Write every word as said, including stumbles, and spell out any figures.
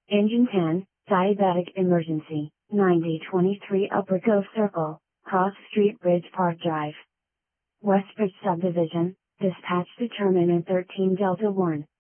Engine ten, Diabetic Emergency, ninety twenty-three Upper Cove Circle, Cross Street Bridge Park Drive. Westbridge Subdivision, dispatch determinant thirteen Delta one.